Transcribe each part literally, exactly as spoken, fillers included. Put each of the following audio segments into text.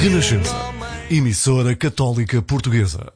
Renascença, emissora católica portuguesa.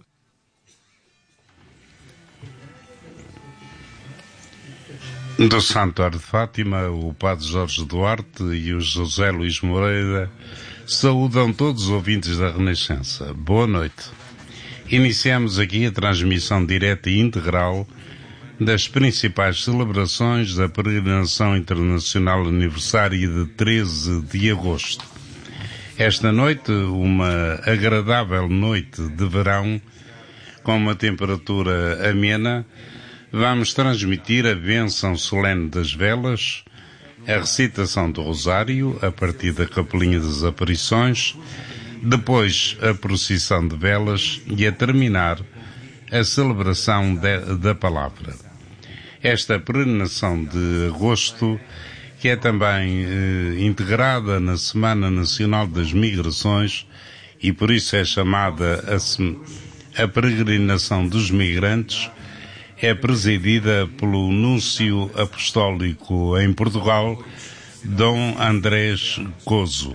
Do Santuário de Fátima, o Padre Jorge Duarte e o José Luís Moreira saúdam todos os ouvintes da Renascença. Boa noite. Iniciamos aqui a transmissão direta e integral das principais celebrações da Peregrinação Internacional Aniversário de treze de agosto. Esta noite, uma agradável noite de verão, com uma temperatura amena, vamos transmitir a bênção solene das velas, a recitação do Rosário, a partir da Capelinha das Aparições, depois a procissão de velas e, a terminar, a celebração de, da Palavra. Esta peregrinação de agosto, que é também eh, integrada na Semana Nacional das Migrações e por isso é chamada a, a Peregrinação dos Migrantes, é presidida pelo Núncio Apostólico em Portugal, Dom Andrés Coso.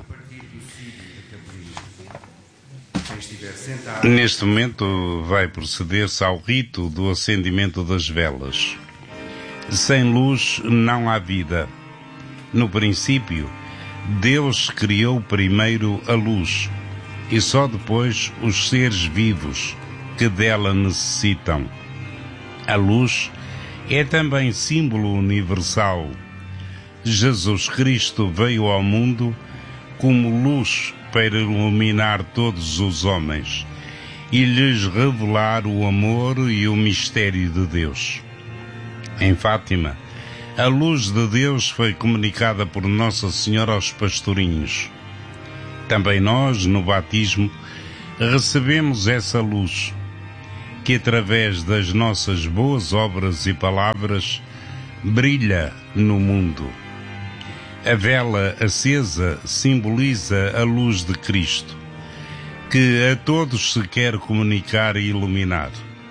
Neste momento vai proceder-se ao rito do acendimento das velas. Sem luz não há vida. No princípio, Deus criou primeiro a luz e só depois os seres vivos que dela necessitam. A luz é também símbolo universal. Jesus Cristo veio ao mundo como luz para iluminar todos os homens e lhes revelar o amor e o mistério de Deus. Em Fátima, a luz de Deus foi comunicada por Nossa Senhora aos pastorinhos. Também nós, no batismo, recebemos essa luz, que através das nossas boas obras e palavras brilha no mundo. A vela acesa simboliza a luz de Cristo, que a todos se quer comunicar e iluminar.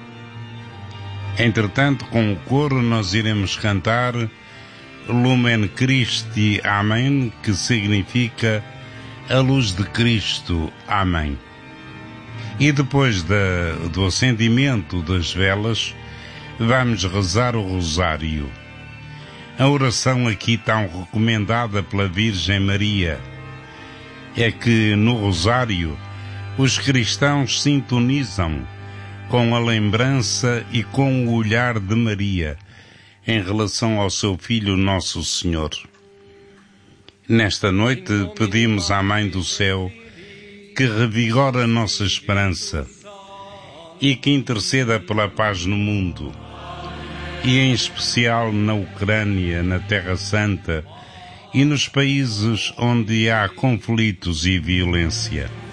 Entretanto, com o coro nós iremos cantar Lumen Christi Amém, que significa a luz de Cristo. Amém. E depois da, do acendimento das velas, vamos rezar o Rosário. A oração aqui tão recomendada pela Virgem Maria é que no Rosário os cristãos sintonizam com a lembrança e com o olhar de Maria em relação ao seu Filho Nosso Senhor. Nesta noite pedimos à Mãe do Céu que revigore a nossa esperança e que interceda pela paz no mundo, e em especial na Ucrânia, na Terra Santa e nos países onde há conflitos e violência.